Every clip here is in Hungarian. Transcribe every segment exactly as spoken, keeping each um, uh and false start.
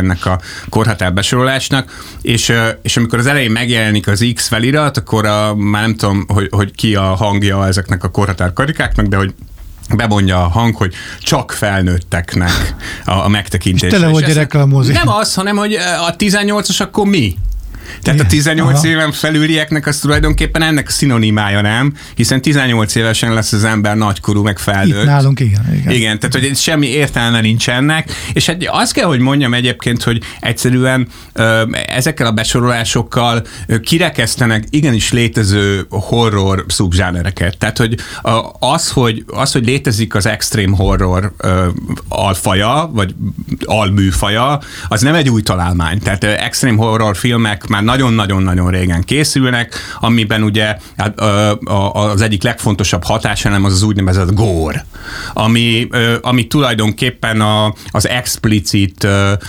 ennek a korhatár besorolásnak, és, és amikor az elején megjelenik az X felirat, akkor a, már nem tudom, hogy, hogy ki a hangja ezeknek a korhatár karikáknak, de hogy bemondja a hang, hogy csak felnőtteknek a, a megtekintés. És tele, hogy reklámozik. Nem az, hanem hogy a tizennyolcas akkor mi? Tehát a tizennyolc Aha. éven felülieknek az tulajdonképpen ennek szinonimája, nem? Hiszen tizennyolc évesen lesz az ember nagykorú, meg felnőtt. Itt nálunk, igen. Igen, igen tehát hogy semmi értelme nincs ennek, és hát azt kell, hogy mondjam egyébként, hogy egyszerűen ezekkel a besorolásokkal kirekesztenek igenis létező horror szubzsánereket. Tehát, hogy az, hogy, az, hogy létezik az extreme horror alfaja, vagy alműfaja, az nem egy új találmány. Tehát extreme horror filmek már nagyon-nagyon-nagyon régen készülnek, amiben ugye az egyik legfontosabb hatáselem az az úgynevezett gore, ami, ami tulajdonképpen a, az explicit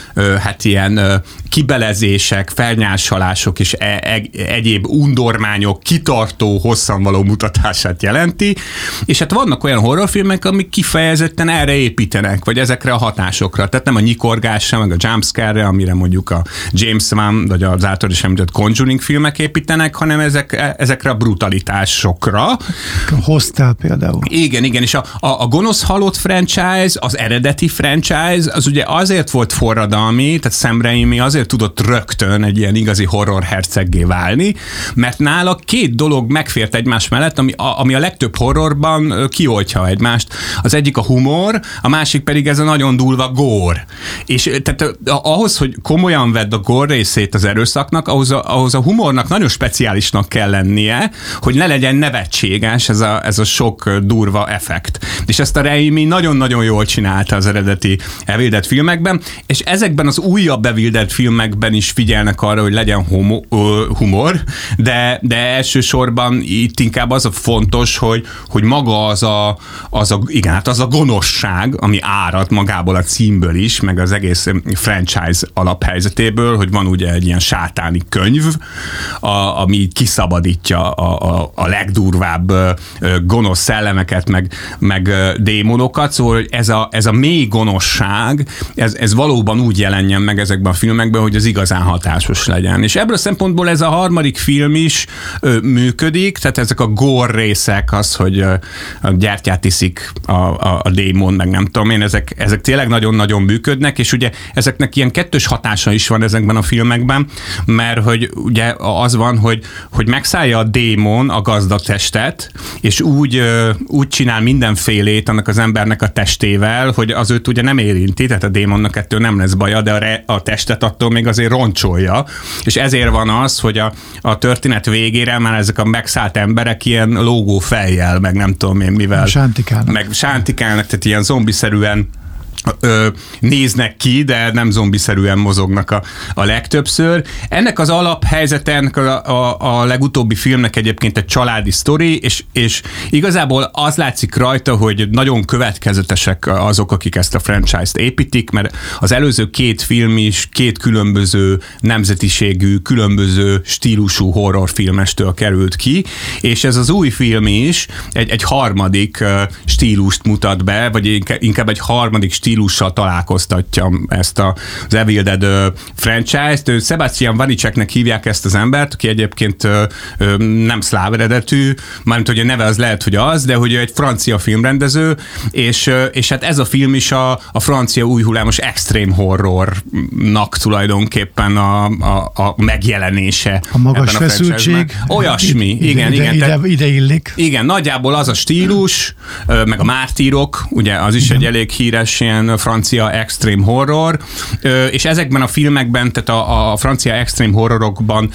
hát ilyen kibelezések, felnyársalások és e- e- egyéb undormányok kitartó, hosszan való mutatását jelenti, és hát vannak olyan horrorfilmek, amik kifejezetten erre építenek, vagy ezekre a hatásokra. Tehát nem a nyikorgásra, meg a jumpscare-re, amire mondjuk a James Wan, vagy az által is említett Conjuring filmek építenek, hanem ezek, ezekre a brutalitásokra. A Hostel például. Igen, igen, és a, a, a Gonosz halott franchise, az eredeti franchise, az ugye azért volt forradalmi, tehát Sam Raimi azért tudott rögtön egy ilyen igazi horror herceggé válni, mert nála két dolog megfért egymás mellett, ami a, ami a legtöbb horrorban kioltja egymást. Az egyik a humor, a másik pedig ez a nagyon durva gore. És tehát ahhoz, hogy komolyan vedd a gore részét az erőszaknak, ahhoz a, ahhoz a humornak nagyon speciálisnak kell lennie, hogy ne legyen nevetséges ez a, ez a sok durva effekt. És ezt a Raimi nagyon-nagyon jól csinálta az eredeti Evil Dead filmekben, és ezekben az újabb Evil Dead filmekben is figyelnek arra, hogy legyen homo, ö, humor, de, de elsősorban itt inkább az a fontos, hogy, hogy maga az a, az a, igen, hát az a gonoszság, ami árad magából a címből is, meg az egész franchise alaphelyzetéből, hogy van ugye egy ilyen sátáni könyv, a, ami kiszabadítja a, a, a legdurvább ö, gonosz szellemeket, meg, meg démonokat, szóval hogy ez a, ez a mély gonoszság, ez, ez valóban úgy jelenjen meg ezekben a filmekben, hogy az igazán hatásos legyen. És ebből a szempontból ez a harmadik film is ö, működik, tehát ezek a gore részek, az, hogy ö, a gyertyát iszik a, a, a démon, meg nem tudom én, ezek, ezek tényleg nagyon-nagyon működnek, és ugye ezeknek ilyen kettős hatása is van ezekben a filmekben, mert hogy ugye az van, hogy, hogy megszállja a démon a gazdatestet, és úgy, ö, úgy csinál mindenfélét annak az embernek a testével, hogy az őt ugye nem érinti, tehát a démonnak ettől nem lesz baja, de a, re, a testet attól még azért roncsolja, és ezért van az, hogy a, a történet végére már ezek a megszállt emberek ilyen lógó fejjel, meg nem tudom én mivel. Sántikálnak. Meg sántikálnak, tehát ilyen zombiszerűen Ö, néznek ki, de nem zombiszerűen mozognak a, a legtöbbször. Ennek az alaphelyzetek a, a, a legutóbbi filmnek egyébként egy családi sztori, és, és igazából az látszik rajta, hogy nagyon következetesek azok, akik ezt a franchise-t építik, mert az előző két film is két különböző nemzetiségű, különböző stílusú horrorfilmestől került ki, és ez az új film is egy, egy harmadik stílust mutat be, vagy inkább egy harmadik stílus stílussal találkoztatja ezt a, az Evil Dead uh, franchise-t. Sebastian Vaneceknek hívják ezt az embert, aki egyébként uh, uh, nem szláv eredetű, mármint hogy a neve az lehet, hogy az, de hogy egy francia filmrendező, és, uh, és hát ez a film is a, a francia új hullámos extreme horrornak tulajdonképpen a, a, a megjelenése. A magas a feszültség. Olyasmi, ide, igen, ide, igen. Ide, ide, ide illik. Igen, nagyjából az a stílus, uh, meg a Mártírok, ugye az is igen. Egy elég híres ilyen francia extreme horror, és ezekben a filmekben, tehát a, a francia extreme horrorokban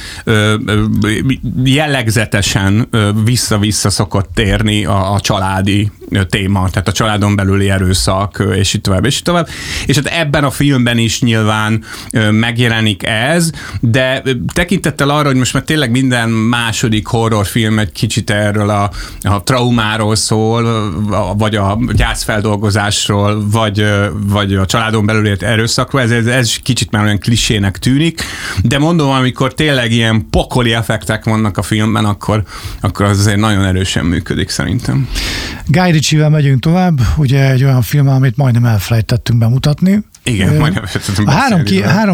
jellegzetesen vissza-vissza szokott térni a, a családi téma, tehát a családon belüli erőszak, és így tovább, és így tovább. És hát ebben a filmben is nyilván megjelenik ez, de tekintettel arra, hogy most már tényleg minden második horrorfilm egy kicsit erről a, a traumáról szól, vagy a gyászfeldolgozásról, vagy, vagy a családon belül ért erőszakról, ez, ez, ez kicsit már olyan klisének tűnik, de mondom, amikor tényleg ilyen pokoli effektek vannak a filmben, akkor, akkor az azért nagyon erősen működik szerintem. Guy Ritchie-vel megyünk tovább, ugye egy olyan film, amit majdnem elfelejtettünk bemutatni. Igen, majdnem elfelejtettünk beszélni. Három, ki, három